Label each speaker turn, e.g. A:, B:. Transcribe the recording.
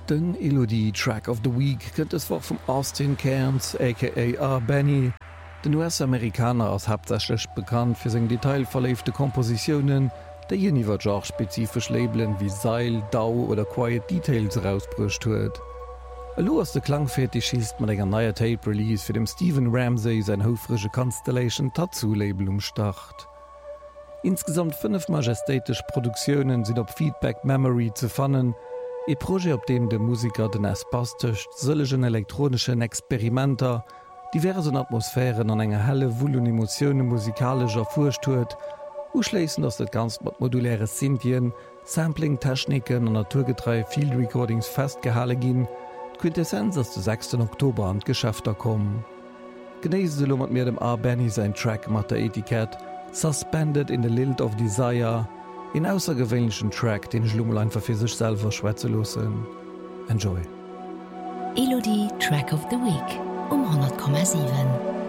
A: Den Elodie Track of the Week kënnt es war vum Austin Cairns aka Benny. Den US-Amerikaner ass hauptsächlech bekannt fir seg detailverleefte Kompositionen, déi jeniwwer Genre spezifisch Labelen wie Seil, Dau oder Quiet Details rausbrucht huet. Lo ass de Klangfertig schiist mat enger neier Tape-Release fir dem Stephen Ramsey sein houfrische Constellation Tattoo-Label umstacht. Insgesamt 5 majestätisch Produktionen sind op Feedback Memory zu fannen, e Projekt op dem de Musiker den Espastecht sëllegen elektronischen Experimenter, diversen Atmosphären an enger helle Wulun Emotionen musikalischer Furcht huet, uschleessen ass et ganz mat moduläre Synthien, Sampling-Techniken an naturgetrei Field Recordings festgehalle ginn, Quintessenz ass de 6. Oktober an Geschäfter kommen. Genéise mat mir dem A. Benny sein Track mat der Etikett Suspended in the Lilt of Desire, in außergewöhnlichen Track, den Schlummel einfach für sich selber schwätzen lassen. Enjoy.
B: Elodie Track of the Week 100,7